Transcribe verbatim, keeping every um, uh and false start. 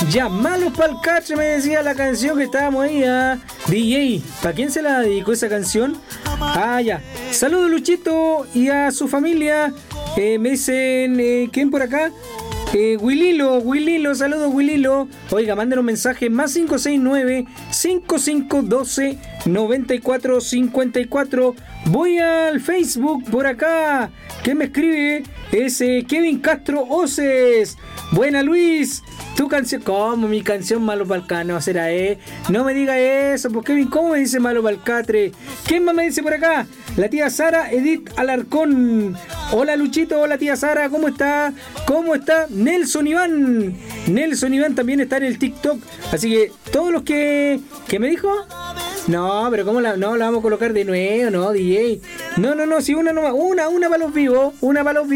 Ya, malos pa'l catre, me decía la canción que estábamos ahí. ¿Ah? D J, ¿para quién se la dedicó esa canción? Ah, ya. Saludos, Luchito, y a su familia. Eh, me dicen, eh, ¿quién por acá? Eh, Wililo, Wililo, saludos Wililo. Oiga, manden un mensaje más cinco seis nueve, cinco cinco uno dos, nueve cuatro cinco cuatro. Voy al Facebook por acá. ¿Quién me escribe? Es eh, Kevin Castro Oces. Buena, Luis. Tu canción, ¿cómo? Mi canción Malo Palcano será, eh. No me diga eso, pues Kevin, ¿cómo me dice Malo Palcatre? ¿Quién más me dice por acá? La tía Sara Edith Alarcón. Hola Luchito, hola tía Sara, ¿cómo está? ¿Cómo está? Nelson Iván. Nelson Iván también está en el TikTok. Así que todos los que... ¿Qué me dijo? No, pero ¿cómo la, no la vamos a colocar de nuevo? No, D J. No, no, no, si una no, una, una para los vivos, una para los vivos.